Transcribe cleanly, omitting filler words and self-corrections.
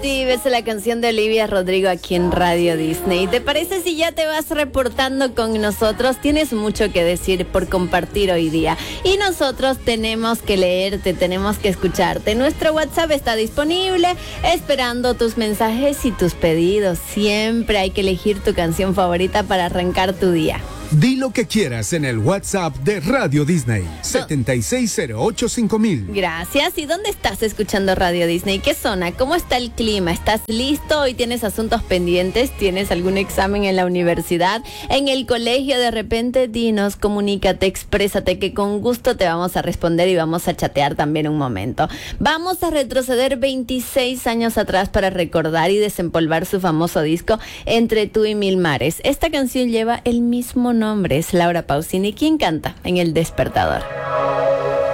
Detective es la canción de Olivia Rodrigo aquí en Radio Disney. ¿Te parece si ya te vas reportando con nosotros? Tienes mucho que decir por compartir hoy día. Y nosotros tenemos que leerte, tenemos que escucharte. Nuestro WhatsApp está disponible, esperando tus mensajes y tus pedidos. Siempre hay que elegir tu canción favorita para arrancar tu día. Di lo que quieras en el WhatsApp de Radio Disney, 76085000. Gracias. ¿Y dónde estás escuchando Radio Disney? ¿Qué zona? ¿Cómo está el clima? ¿Estás listo? ¿Hoy tienes asuntos pendientes? ¿Tienes algún examen en la universidad? ¿En el colegio? De repente, dinos, comunícate, exprésate, que con gusto te vamos a responder y vamos a chatear también un momento. Vamos a retroceder 26 años atrás para recordar y desempolvar su famoso disco Entre tú y mil mares. Esta canción lleva el mismo nombre, es Laura Pausini quien canta en El Despertador.